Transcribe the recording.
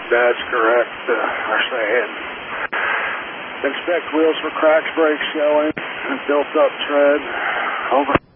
That's correct. They're saying inspect wheels for cracks, brakes showing, and built up tread. Over.